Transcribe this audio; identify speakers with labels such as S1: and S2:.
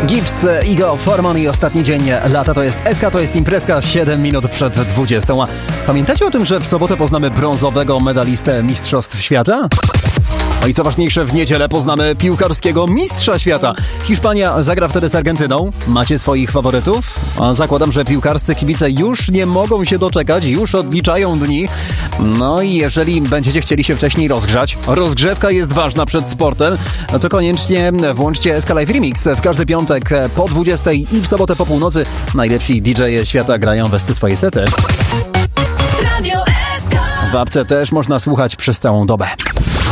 S1: Gibbs, Igo, Forman i ostatni dzień lata to jest SK, to jest imprezka 7 minut przed 20. Pamiętacie o tym, że w sobotę poznamy brązowego medalistę Mistrzostw Świata? No i co ważniejsze, w niedzielę poznamy piłkarskiego mistrza świata. Hiszpania zagra wtedy z Argentyną. Macie swoich faworytów? Zakładam, że piłkarscy kibice już nie mogą się doczekać, już odliczają dni. No i jeżeli będziecie chcieli się wcześniej rozgrzać, rozgrzewka jest ważna przed sportem, no to koniecznie włączcie SK Live Remix. W każdy piątek po 20 i w sobotę po północy najlepsi DJ-e świata grają swoje sety. W apce też można słuchać przez całą dobę.